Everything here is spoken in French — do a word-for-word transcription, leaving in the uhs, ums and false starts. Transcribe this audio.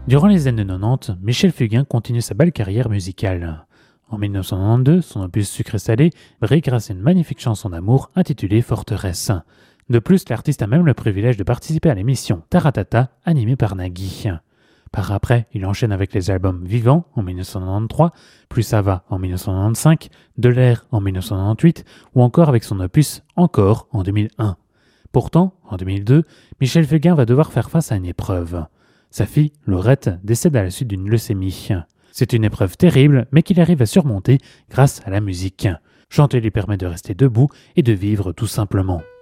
Durant les années quatre-vingt-dix, Michel Fugain continue sa belle carrière musicale. En mille neuf cent quatre-vingt-douze, son opus Sucré-Salé brille grâce à une magnifique chanson d'amour intitulée Forteresse. De plus, l'artiste a même le privilège de participer à l'émission Taratata, animée par Nagui. Par après, il enchaîne avec les albums Vivant en mille neuf cent quatre-vingt-treize, Plus ça va en mille neuf cent quatre-vingt-quinze, De l'air en mille neuf cent quatre-vingt-dix-huit ou encore avec son opus Encore en deux mille un. Pourtant, en deux mille deux, Michel Fugain va devoir faire face à une épreuve. Sa fille, Laurette, décède à la suite d'une leucémie. C'est une épreuve terrible, mais qu'il arrive à surmonter grâce à la musique. Chanter lui permet de rester debout et de vivre tout simplement.